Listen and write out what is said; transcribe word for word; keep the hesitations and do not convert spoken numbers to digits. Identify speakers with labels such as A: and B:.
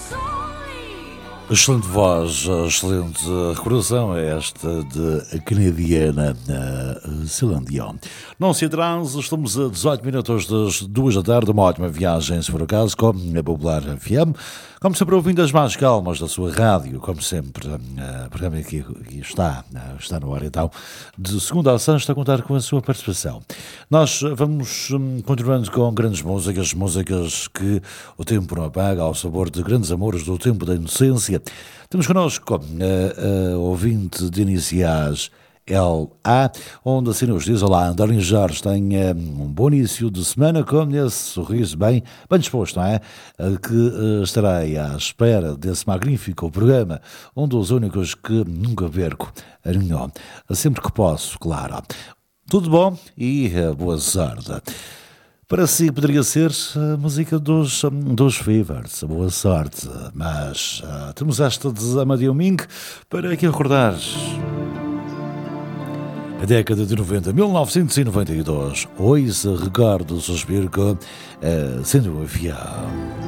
A: Excelente voz, excelente recordação é esta de canadiana uh, Celine Dion. Não se atrase, estamos a dezoito minutos das duas da tarde, uma ótima viagem, se for o caso, com a Popular F M. Como sempre, ouvindo as mais calmas da sua rádio, como sempre, o uh, programa aqui, aqui está, uh, está no ar então, de segunda a sexta, a contar com a sua participação. Nós vamos um, continuando com grandes músicas, músicas que o tempo não apaga, ao sabor de grandes amores do tempo da inocência. Temos connosco a uh, uh, ouvinte de iniciais L A, onde assim nos diz: olá, António Jorge, tenha um bom início de semana com esse sorriso bem, bem disposto, não é? Que uh, estarei à espera desse magnífico programa, um dos únicos que nunca perco a nenhum, sempre que posso, claro. Tudo bom e uh, boa sorte. Para si poderia ser a música dos, dos Fevers, boa sorte, mas uh, temos esta de Amadeu Ming para aqui recordar a década de noventa, mil novecentos e noventa e dois. Hoje recordo o suspiro uh, sendo um avião.